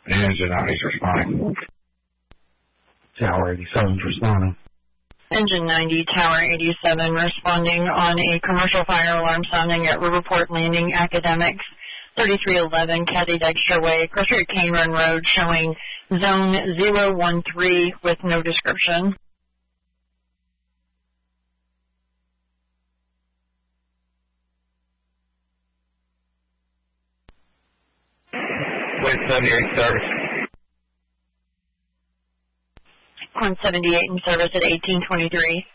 Engine 90's responding. Tower 87's responding. Engine 90, Tower 87, responding on a commercial fire alarm sounding at Riverport Landing Academics, 3311 Kathy Dexter Way, closer to Cane Run Road, showing zone 013 with no description. Wait, 78 service. 178 in service at 1823.